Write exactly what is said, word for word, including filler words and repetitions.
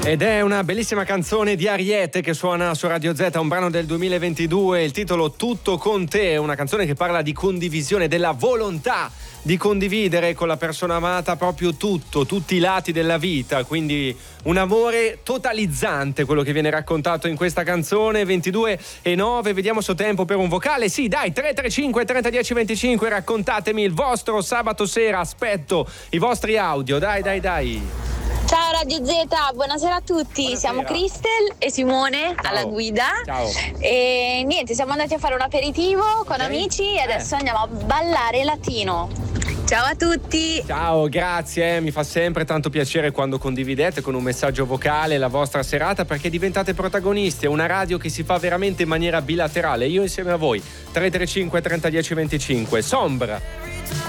Ed è una bellissima canzone di Ariete che suona su Radio Z, un brano del duemilaventidue, il titolo Tutto con te, una canzone che parla di condivisione, della volontà di condividere con la persona amata proprio tutto, tutti i lati della vita, quindi un amore totalizzante quello che viene raccontato in questa canzone. Ventidue e nove, vediamo se ho tempo per un vocale. Sì, dai, tre tre cinque trenta dieci venticinque, raccontatemi il vostro sabato sera, aspetto i vostri audio, dai dai dai. Ciao Radio Z, buonasera a tutti. Buonasera. Siamo Cristel e Simone Ciao. alla guida. Ciao. E niente, siamo andati a fare un aperitivo con Ok. amici e adesso Eh. andiamo a ballare latino. Ciao a tutti. Ciao, grazie, mi fa sempre tanto piacere quando condividete con un messaggio vocale la vostra serata, perché diventate protagonisti. È una radio che si fa veramente in maniera bilaterale, io insieme a voi. Tre tre cinque trenta dieci venticinque. Sombra.